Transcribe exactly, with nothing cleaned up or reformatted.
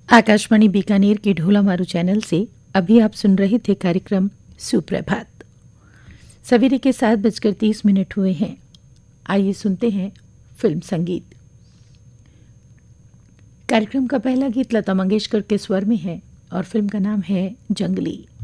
आकाशवाणी बीकानेर के ढोला मारू चैनल से अभी आप सुन रहे थे कार्यक्रम सुप्रभात। सवेरे के सात बजकर तीस मिनट हुए हैं। आइए सुनते हैं फिल्म संगीत। कार्यक्रम का पहला गीत लता मंगेशकर के स्वर में है और फिल्म का नाम है जंगली।